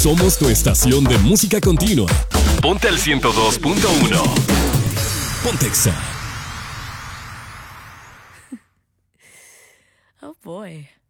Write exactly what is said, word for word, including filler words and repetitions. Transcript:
Somos tu estación de música continua. Ponte al ciento dos punto uno. Pontexa. Oh boy.